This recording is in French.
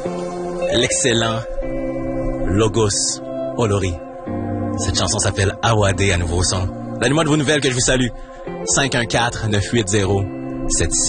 l'excellent Logos Olori. Cette chanson s'appelle Awade, un nouveau son. Donnez-moi de vos nouvelles que je vous salue. 514-980-76